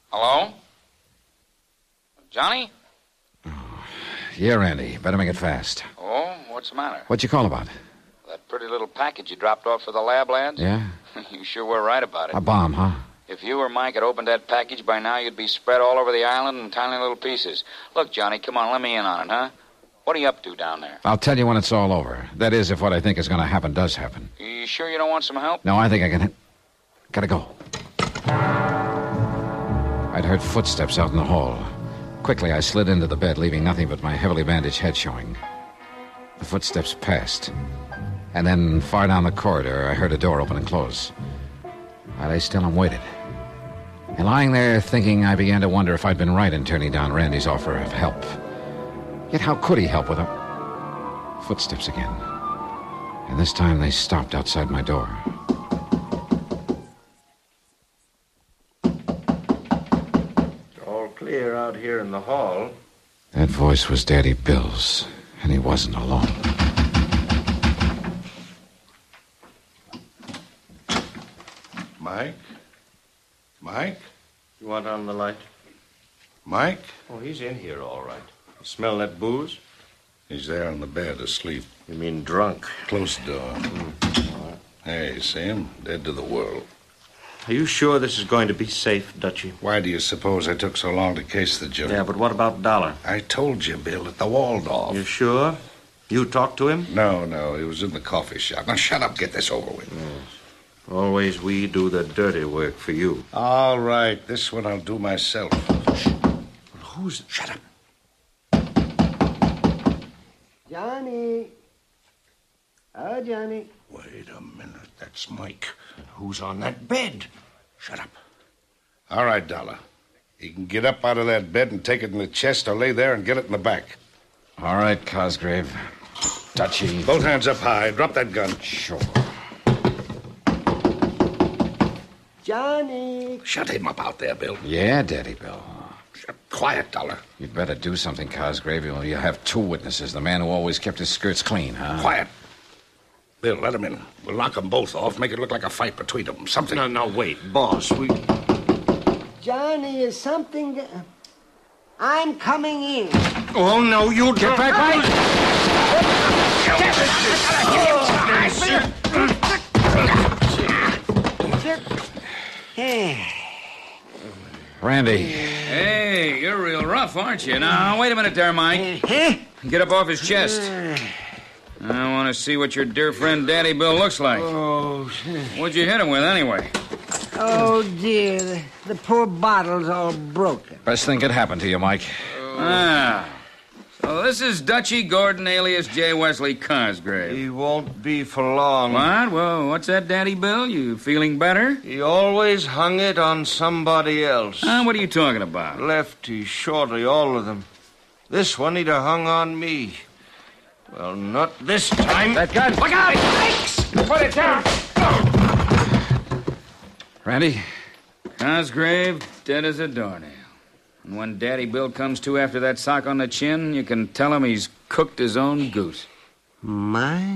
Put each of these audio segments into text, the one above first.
Hello? Johnny? Yeah, Randy. Better make it fast. Oh, what's the matter? What'd you call about? That pretty little package you dropped off for the lab lads? Yeah? You sure were right about it. A bomb, huh? If you or Mike had opened that package by now, you'd be spread all over the island in tiny little pieces. Look, Johnny, come on, let me in on it, huh? What are you up to down there? I'll tell you when it's all over. That is, if what I think is going to happen does happen. You sure you don't want some help? No, I think I can... Gotta go. I'd heard footsteps out in the hall. Quickly, I slid into the bed, leaving nothing but my heavily bandaged head showing. The footsteps passed. And then, far down the corridor, I heard a door open and close. I lay still and waited. And lying there thinking, I began to wonder if I'd been right in turning down Randy's offer of help. Yet how could he help with a... Footsteps again. And this time they stopped outside my door. It's all clear out here in the hall. That voice was Daddy Bill's, and he wasn't alone. Mike? Mike? You want on the light? Mike? Oh, he's in here, all right. You smell that booze? He's there on the bed asleep. You mean drunk? Close the door. Hey, see him? Dead to the world. Are you sure this is going to be safe, Dutchie? Why do you suppose I took so long to case the job? Yeah, but what about Dollar? I told you, Bill, at the Waldorf. You sure? You talked to him? No, he was in the coffee shop. Now, shut up, get this over with. Always we do the dirty work for you. All right, this one I'll do myself. Who's... Shut up. Johnny. Oh, Johnny. Wait a minute, that's Mike. Who's on that bed? Shut up. All right, Dollar. You can get up out of that bed and take it in the chest or lay there and get it in the back. All right, Cosgrave. Dutchie. Both hands up high. Drop that gun. Sure. Johnny. Shut him up out there, Bill. Yeah, Daddy Bill. Quiet, Dollar. You'd better do something, Cosgrave. You have two witnesses. The man who always kept his skirts clean, huh? Quiet. Bill, let him in. We'll knock them both off, make it look like a fight between them. Something... No, wait, boss. Johnny, is something... I'm coming in. Oh, no, you... Get back, Randy. Hey, you're real rough, aren't you? Now, wait a minute there, Mike. Get up off his chest. I want to see what your dear friend Daddy Bill looks like. Oh, What'd you hit him with, anyway? oh dear. The poor bottle's all broken. Best thing could happen to you, Mike. So this is Dutchie Gordon, alias J. Wesley Cosgrave. He won't be for long. What? Well, what's that, Daddy Bill? You feeling better? He always hung it on somebody else. What are you talking about? Lefty, shorty, all of them. This one he'd have hung on me. Well, not this time. That gun. Look out! Put it down! Randy? Cosgrave, dead as a doornail. And when Daddy Bill comes to after that sock on the chin, you can tell him he's cooked his own goose. My.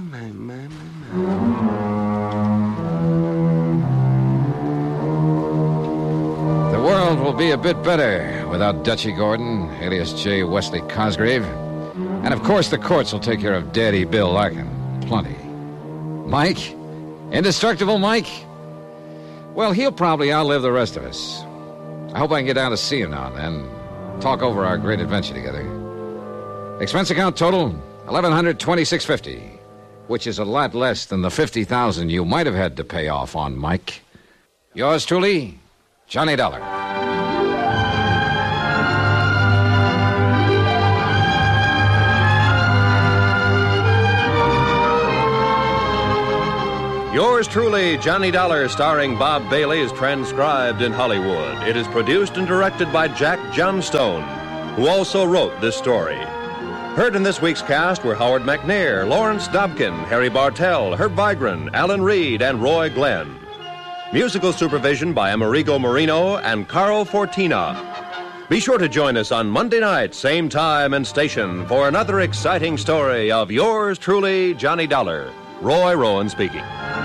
The world will be a bit better without Dutchie Gordon, alias J. Wesley Cosgrave. And, of course, the courts will take care of Daddy Bill Larkin. Plenty. Mike? Indestructible Mike? Well, he'll probably outlive the rest of us. I hope I can get down to see him now and then. Talk over our great adventure together. Expense account total, $1,126.50, which is a lot less than the $50,000 you might have had to pay off on Mike. Yours truly, Johnny Dollar. Yours truly, Johnny Dollar, starring Bob Bailey, is transcribed in Hollywood. It is produced and directed by Jack Johnstone, who also wrote this story. Heard in this week's cast were Howard McNair, Lawrence Dobkin, Harry Bartell, Herb Vigran, Alan Reed, and Roy Glenn. Musical supervision by Amerigo Marino and Carl Fortina. Be sure to join us on Monday night, same time and station, for another exciting story of yours truly, Johnny Dollar. Roy Rowan speaking.